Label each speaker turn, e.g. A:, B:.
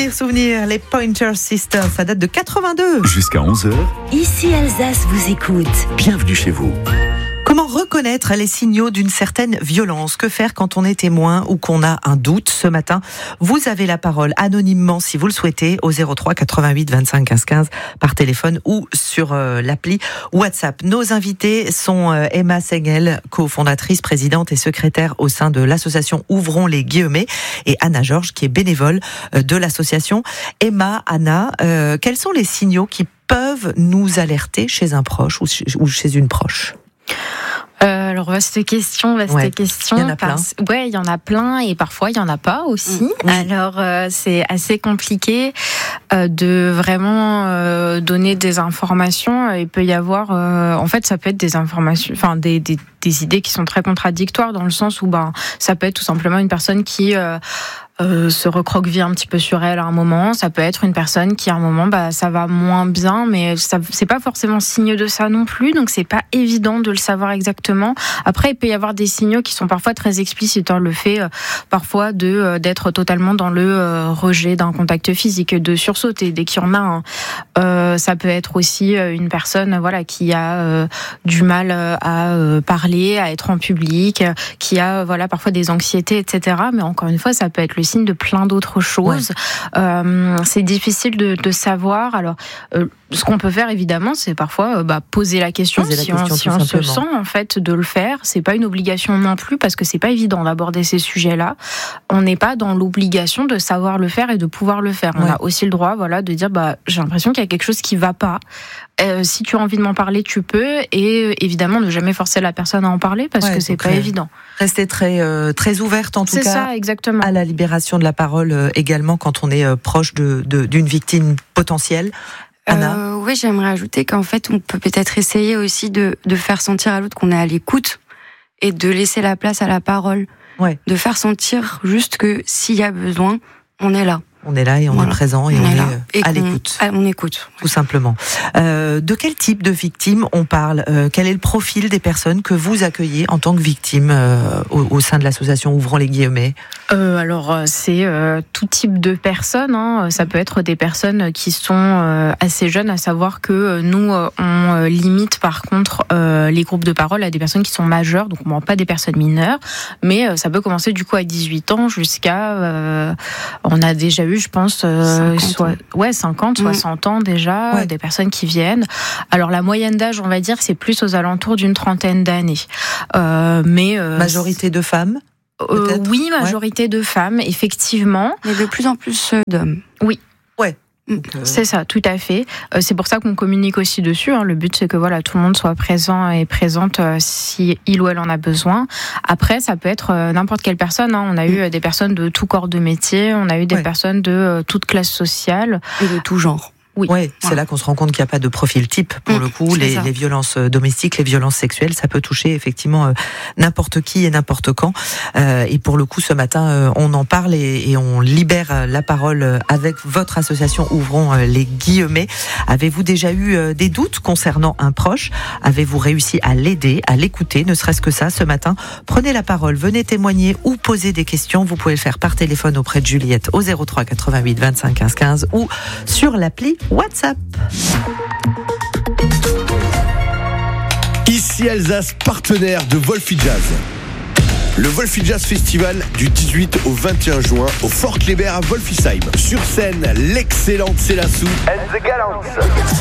A: Souvenirs, les Pointer Sisters, ça date de 82.
B: Jusqu'à 11h,
C: Ici Alsace vous écoute.
B: bienvenue chez vous.
A: Comment reconnaître les signaux d'une certaine violence? Que faire quand on est témoin ou qu'on a un doute? Ce matin, vous avez la parole anonymement si vous le souhaitez au 03 88 25 15 15 par téléphone ou sur l'appli WhatsApp. Nos invités sont Emma Sengel, cofondatrice, présidente et secrétaire au sein de l'association Ouvrons les Guillemets, et Anna Georges qui est bénévole de l'association. Emma, Anna, quels sont les signaux qui peuvent nous alerter chez un proche ou chez une proche?
D: Alors, vaste question.
A: Il y en a plein.
D: Ouais, il y en a plein et parfois il y en a pas aussi.
A: Oui.
D: Alors, c'est assez compliqué de vraiment donner des informations. Il peut y avoir, en fait, ça peut être des informations, enfin des idées qui sont très contradictoires dans le sens où ça peut être tout simplement une personne qui se recroqueville un petit peu sur elle à un moment. Ça peut être une personne qui à un moment ça va moins bien, mais c'est pas forcément signe de ça non plus, donc c'est pas évident de le savoir exactement. Après, il peut y avoir des signaux qui sont parfois très explicites, le fait parfois d'être totalement dans le rejet d'un contact physique, de sursauter dès qu'il y en a un. Ça peut être aussi une personne qui a du mal à parler, à être en public, qui a parfois des anxiétés, etc. Mais encore une fois, ça peut être le signe de plein d'autres choses. Ouais. C'est difficile de savoir. Alors, ce qu'on peut faire évidemment, c'est parfois poser la question. Si on se sent en fait de le faire, c'est pas une obligation non plus parce que c'est pas évident d'aborder ces sujets-là. On n'est pas dans l'obligation de savoir le faire et de pouvoir le faire. On a aussi le droit, de dire j'ai l'impression qu'il y a quelque chose qui va pas. Si tu as envie de m'en parler, tu peux, et évidemment ne jamais forcer la personne à en parler parce que c'est pas évident.
A: Rester très ouverte en tout cas.
D: C'est ça, exactement.
A: À la libération de la parole également quand on est proche d'une victime potentielle. Anna.
E: Oui, j'aimerais ajouter qu'en fait, on peut peut-être essayer aussi de faire sentir à l'autre qu'on est à l'écoute et de laisser la place à la parole. Ouais. De faire sentir juste que s'il y a besoin, on est là.
A: On est là et on est présent et on est à l'écoute.
E: On écoute.
A: Tout simplement. De quel type de victime on parle? Quel est le profil des personnes que vous accueillez en tant que victime au sein de l'association Ouvrons les Guillemets?
D: Alors, c'est tout type de personnes. Ça peut être des personnes qui sont assez jeunes, à savoir que nous, on limite par contre les groupes de parole à des personnes qui sont majeures, donc pas des personnes mineures, mais ça peut commencer du coup à 18 ans jusqu'à... on a déjà eu, je pense, 50, 60 ans déjà, des personnes qui viennent. Alors la moyenne d'âge, on va dire, c'est plus aux alentours d'une trentaine d'années.
A: Majorité de femmes?
D: Oui, majorité de femmes, effectivement.
E: Mais de plus en plus d'hommes.
D: Oui.
A: Ouais.
D: C'est ça, tout à fait. C'est pour ça qu'on communique aussi dessus. Le but, c'est que tout le monde soit présent et présente si il ou elle en a besoin. Après, ça peut être n'importe quelle personne. On a eu des personnes de tout corps de métier, on a eu des personnes de toute classe sociale.
E: Et de tout genre.
A: Oui, c'est là qu'on se rend compte qu'il n'y a pas de profil type pour le coup. Les violences domestiques, les violences sexuelles, ça peut toucher effectivement n'importe qui et n'importe quand. Et pour le coup, ce matin, on en parle et on libère la parole avec votre association Ouvrons les Guillemets. Avez-vous déjà eu des doutes concernant un proche? Avez-vous réussi à l'aider, à l'écouter, ne serait-ce que ça ce matin? Prenez la parole, venez témoigner ou poser des questions. Vous pouvez le faire par téléphone auprès de Juliette au 03 88 25 15 15 ou sur l'appli WhatsApp.
F: Ici Alsace, partenaire de Wolfi Jazz. Le Wolfi Jazz Festival du 18 au 21 juin au Fort Kléber à Wolfisheim. Sur scène, l'excellente Célassou and the Gallants.